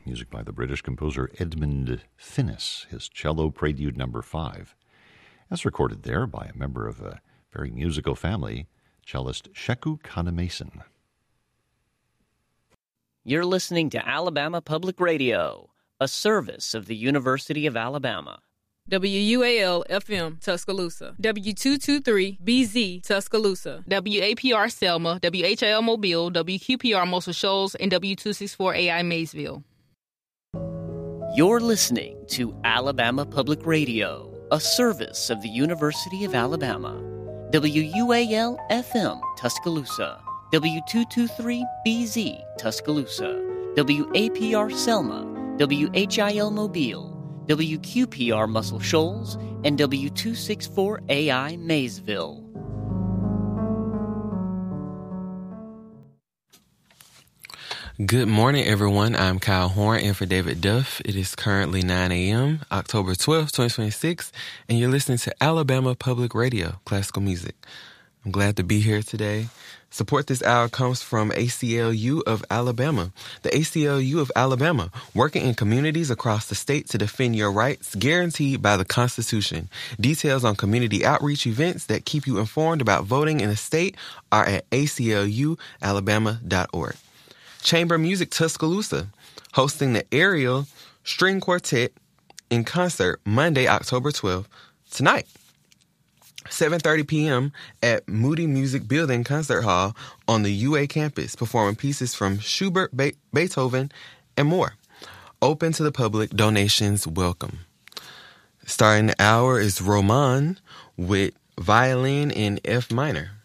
music by the British composer Edmund Finnis, his Cello Prelude No. 5. That's recorded there by a member of a very musical family, cellist Sheku Kana-Mason. You're listening to Alabama Public Radio, a service of the University of Alabama. WUAL-FM, Tuscaloosa. W223-BZ, Tuscaloosa. WAPR Selma, WHIL Mobile, WQPR Muscle Shoals, and W264AI Maysville. You're listening to Alabama Public Radio, a service of the University of Alabama. WUAL-FM, Tuscaloosa. W223-BZ, Tuscaloosa. WAPR Selma, WHIL Mobile, WQPR Muscle Shoals, and W264AI Maysville. Good morning, everyone. I'm Kyle Horn in for David Duff. It is currently 9 a.m., October 12th, 2026, and you're listening to Alabama Public Radio, classical music. I'm glad to be here today. Support this hour comes from ACLU of Alabama. The ACLU of Alabama, working in communities across the state to defend your rights guaranteed by the Constitution. Details on community outreach events that keep you informed about voting in the state are at aclualabama.org. Chamber Music Tuscaloosa, hosting the Ariel String Quartet in concert Monday, October 12th, tonight. 7:30 p.m. at Moody Music Building Concert Hall on the UA campus, performing pieces from Schubert, Beethoven, and more. Open to the public, donations welcome. Starting the hour is Roman with violin in F minor.